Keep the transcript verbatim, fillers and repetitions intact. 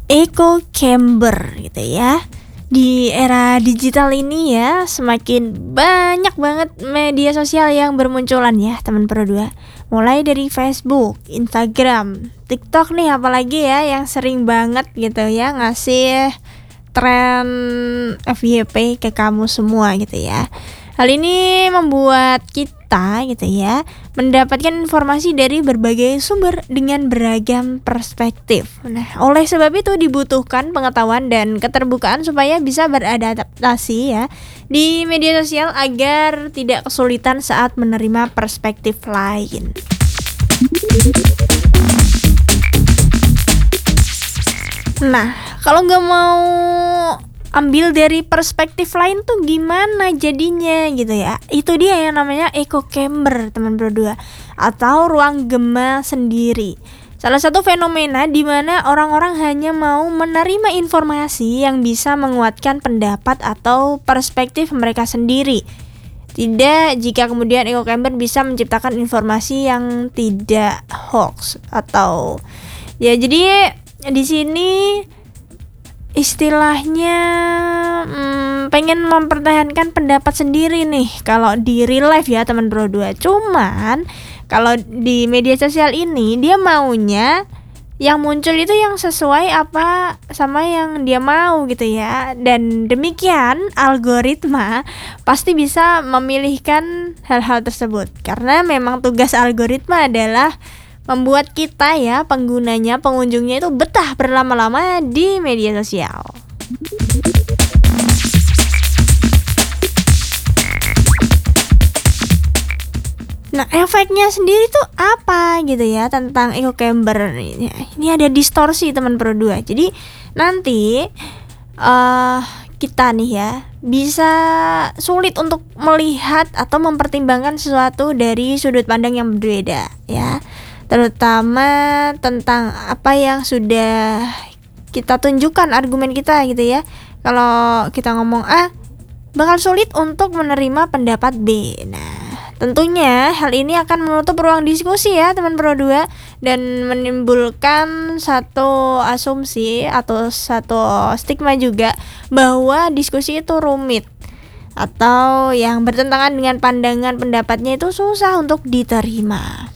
echo chamber gitu ya. Di era digital ini ya, semakin banyak banget media sosial yang bermunculan ya teman Pro dua. Mulai dari Facebook, Instagram, TikTok nih apalagi ya yang sering banget gitu ya ngasih tren F Y P ke kamu semua gitu ya. Hal ini membuat kita gitu ya mendapatkan informasi dari berbagai sumber dengan beragam perspektif. Nah, oleh sebab itu dibutuhkan pengetahuan dan keterbukaan supaya bisa beradaptasi ya di media sosial agar tidak kesulitan saat menerima perspektif lain. Nah, kalau nggak mau ambil dari perspektif lain tuh gimana jadinya gitu ya. Itu dia yang namanya echo chamber teman Pro dua atau ruang gema sendiri. Salah satu fenomena di mana orang-orang hanya mau menerima informasi yang bisa menguatkan pendapat atau perspektif mereka sendiri. Tidak jika kemudian echo chamber bisa menciptakan informasi yang tidak hoax atau ya jadi di sini istilahnya hmm, pengen mempertahankan pendapat sendiri nih kalau di real life ya teman Pro dua. Cuman kalau di media sosial ini dia maunya yang muncul itu yang sesuai apa sama yang dia mau gitu ya. Dan demikian algoritma pasti bisa memilihkan hal-hal tersebut. Karena memang tugas algoritma adalah membuat kita ya penggunanya, pengunjungnya itu betah berlama-lama di media sosial. Nah, efeknya sendiri tuh apa gitu ya tentang echo chamber ini? Ini ada distorsi teman Pro dua. Jadi nanti uh, kita nih ya bisa sulit untuk melihat atau mempertimbangkan sesuatu dari sudut pandang yang berbeda ya. Terutama tentang apa yang sudah kita tunjukkan argumen kita gitu ya. Kalau kita ngomong A, bakal sulit untuk menerima pendapat B. Nah, tentunya hal ini akan menutup ruang diskusi ya teman Pro dua dan menimbulkan satu asumsi atau satu stigma juga bahwa diskusi itu rumit atau yang bertentangan dengan pandangan pendapatnya itu susah untuk diterima.